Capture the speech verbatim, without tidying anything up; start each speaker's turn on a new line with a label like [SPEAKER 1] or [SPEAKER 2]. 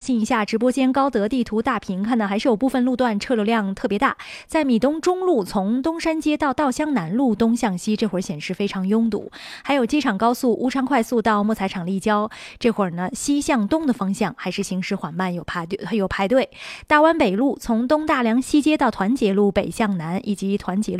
[SPEAKER 1] 清一下直播间高德地图大屏，看到还是有部分路段车流量特别大。在米东中路从东山街到稻香南路东向西，这会儿显示非常拥堵。还有机场高速乌昌快速到木材厂立交，这会儿呢西向东的方向还是行驶缓慢，有排队有排队。大湾北路从东大梁西街到团结路北向南，以及团结路